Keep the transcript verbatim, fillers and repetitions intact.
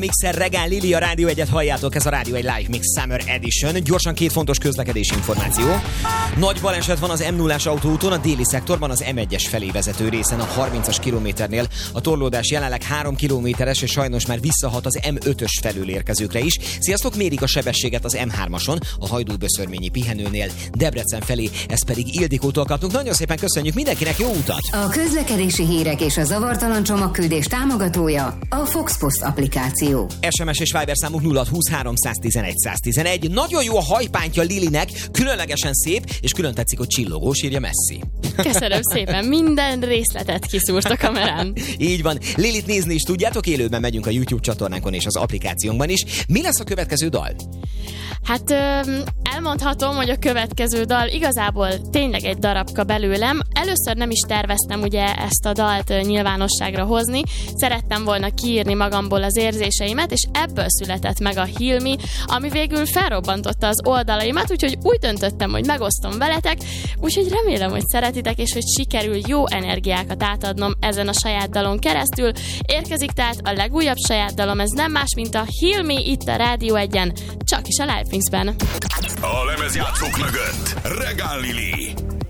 Mixer reggel, Lili, a Rádió egyet halljátok, ez a Rádió egy Live Mix Summer Edition. Gyorsan két fontos közlekedési információ. Nagy baleset van az em nullás autóúton, a déli szektorban, az em egyes felé vezető részen, a harmincas kilométernél. A torlódás jelenleg három kilométeres, és sajnos már visszahat az em ötös felől érkezőkre is. Sziasztok, mérik a sebességet az em hármason, a Hajdú-Böszörményi pihenőnél, Debrecen felé, ezt pedig Ildikótól kaptunk. Nagyon szépen köszönjük, mindenkinek jó utat! A közlekedési hírek és a zavartalan csomagküldés támogatója a Fox Post applikáció. es em es és Viber számunk nulla húsz háromszáztizenegy száztizenegy. Nagyon jó a hajpántja Lilinek, különlegesen szép, és külön tetszik, hogy csillogós, írja Messi. Köszönöm szépen, minden részletet kiszúrt a kamerán. Így van. Lilit nézni is tudjátok, élőben megyünk a YouTube csatornánkon és az applikációnkban is. Mi lesz a következő dal? Hát elmondhatom, hogy a következő dal igazából tényleg egy darabka belőlem. Először nem is terveztem ugye ezt a dalt nyilvánosságra hozni. Szerettem volna kiírni magamból az érzéseimet, és ebből született meg a Hilmi, ami végül felrobbantotta az oldalaimat, úgyhogy úgy döntöttem, hogy megosztom veletek, úgyhogy remélem, hogy szeretitek, és hogy sikerül jó energiákat átadnom ezen a saját dalon keresztül. Érkezik tehát a legújabb saját dalom, ez nem más, mint a Hilmi itt a Rádió egyen, csak is a Live Mixben. A lemezjátszók mögött Regál Lili.